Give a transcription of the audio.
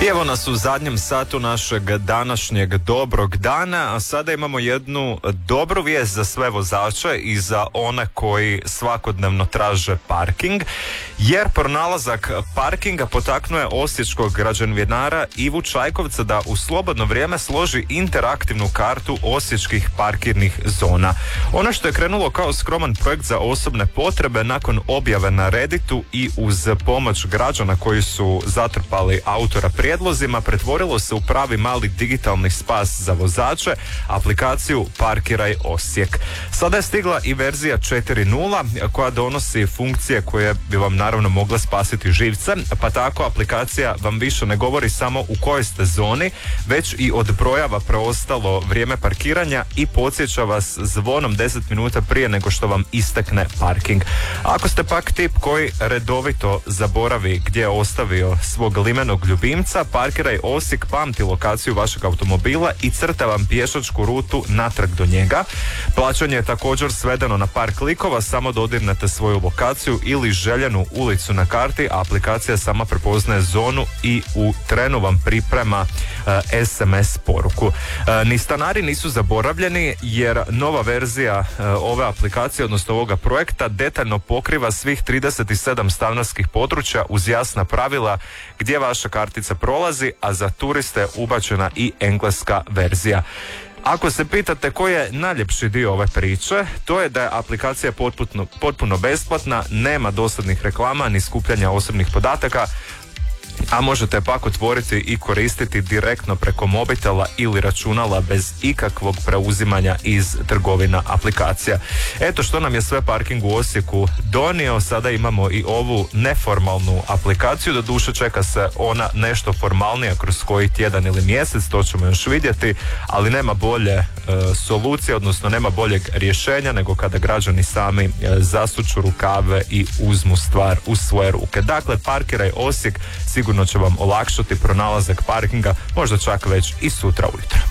I evo nas u zadnjem satu našeg današnjeg dobrog dana, a sada imamo jednu dobru vijest za sve vozače i za one koji svakodnevno traže parking, jer pronalazak parkinga potaknuo je osječkog građevinara Ivu Čajkovca da u slobodno vrijeme složi interaktivnu kartu osječkih parkirnih zona. Ono što je krenulo kao skroman projekt za osobne potrebe, nakon objave na Redditu i uz pomoć građana koji su zatrpali autora prijedlozima, pretvorilo se u pravi mali digitalni spas za vozače, aplikaciju Parkiraj Osijek. Sada je stigla i verzija 4.0 koja donosi funkcije koje bi vam naravno mogle spasiti živce, pa tako aplikacija vam više ne govori samo u kojoj ste zoni, već i odbrojava preostalo vrijeme parkiranja i podsjeća vas zvonom 10 minuta prije nego što vam istekne parking. Ako ste pak tip koji redovito zaboravi gdje je ostavio svog limenog ljubimca, Parkiraj Osijek pamti lokaciju vašeg automobila i crta vam pješačku rutu natrag do njega. Plaćanje je također svedeno na par klikova, samo dodirnete svoju lokaciju ili željenu ulicu na karti, a aplikacija sama prepoznaje zonu i u trenu vam priprema SMS poruku. Ni stanari nisu zaboravljeni, jer nova verzija ove aplikacije, odnosno ovoga projekta, detaljno pokriva svih 37 stanarskih područja uz jasna pravila gdje vaša kartica prolazi, a za turiste je ubačena i engleska verzija. Ako se pitate koji je najljepši dio ove priče, to je da je aplikacija potpuno besplatna, nema dosadnih reklama ni skupljanja osobnih podataka, a možete pak otvoriti i koristiti direktno preko mobitela ili računala bez ikakvog preuzimanja iz trgovina aplikacija. Eto što nam je sve parking u Osijeku donio. Sada imamo i ovu neformalnu aplikaciju, doduše čeka se ona nešto formalnija kroz koji tjedan ili mjesec, to ćemo još vidjeti, ali nema bolje solucije, odnosno nema boljeg rješenja nego kada građani sami zasuču rukave i uzmu stvar u svoje ruke. Dakle, Parkiraj Osijek sigurno će vam olakšati pronalazak parkinga, možda čak već i sutra ujutro.